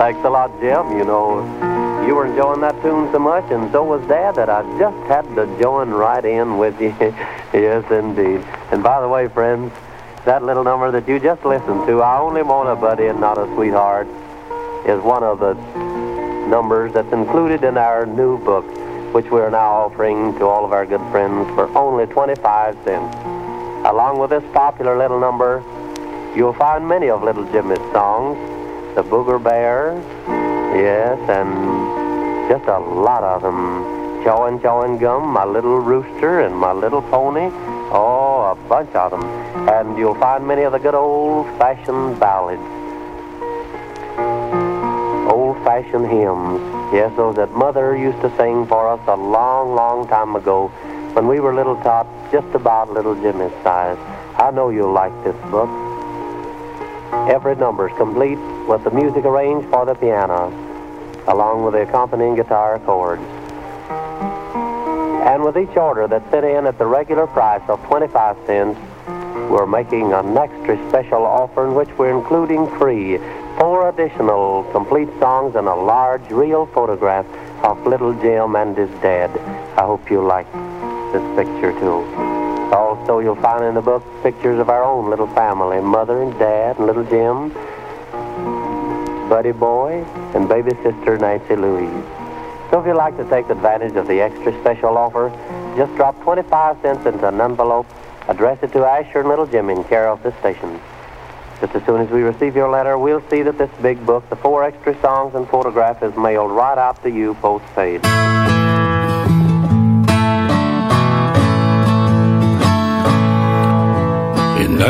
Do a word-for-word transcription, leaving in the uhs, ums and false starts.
Thanks a lot, Jim. You know, you were enjoying that tune so much, and so was Dad, that I just had to join right in with you. Yes, indeed. And by the way, friends, that little number that you just listened to, I Only Want a Buddy and Not a Sweetheart, is one of the numbers that's included in our new book, which we're now offering to all of our good friends for only twenty-five cents. Along with this popular little number, you'll find many of Little Jimmy's songs, the Booger Bear, yes, and just a lot of them. Chawin' Chawin' Gum, My Little Rooster, and My Little Pony. Oh, a bunch of them. And you'll find many of the good old-fashioned ballads. Old-fashioned hymns. Yes, those that Mother used to sing for us a long, long time ago when we were little tots, just about Little Jimmy's size. I know you'll like this book. Every number is complete with the music arranged for the piano, along with the accompanying guitar chords. And with each order that's sent in at the regular price of twenty-five cents, we're making an extra special offer in which we're including free four additional complete songs and a large real photograph of Little Jim and his dad. I hope you like this picture too. Also, you'll find in the book pictures of our own little family, Mother and Dad and Little Jim, Buddy Boy, and baby sister Nancy Louise. So if you'd like to take advantage of the extra special offer, just drop twenty-five cents into an envelope, address it to Asher and Little Jimmy in care of this station. Just as soon as we receive your letter, we'll see that this big book, the four extra songs and photograph, is mailed right out to you postpaid.